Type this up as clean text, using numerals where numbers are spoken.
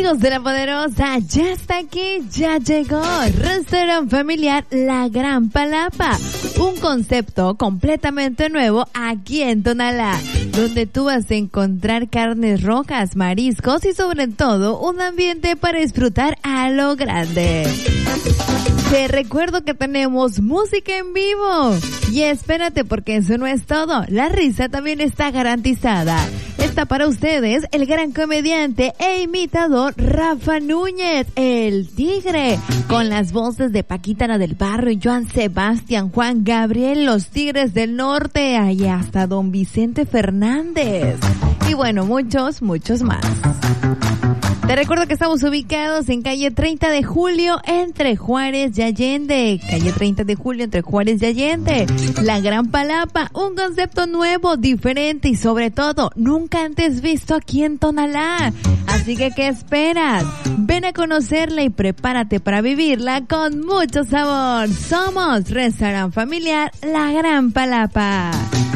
Amigos de La Poderosa, ya está aquí, ya llegó Restaurante Familiar La Gran Palapa, un concepto completamente nuevo aquí en Tonalá, donde tú vas a encontrar carnes rojas, mariscos y sobre todo un ambiente para disfrutar a lo grande. Te recuerdo que tenemos música en vivo. Y espérate, porque eso no es todo. La risa también está garantizada. Está para ustedes el gran comediante e imitador Rafa Núñez, el Tigre, con las voces de Paquita la del Barrio, Joan Sebastián, Juan Gabriel, los Tigres del Norte, y hasta Don Vicente Fernández. Y bueno, muchos más. Te recuerdo que estamos ubicados en calle 30 de Julio entre Juárez y Allende. Calle 30 de Julio entre Juárez y Allende. La Gran Palapa, un concepto nuevo, diferente y sobre todo nunca antes visto aquí en Tonalá. Así que, ¿qué esperas? Ven a conocerla y prepárate para vivirla con mucho sabor. Somos Restaurante Familiar La Gran Palapa.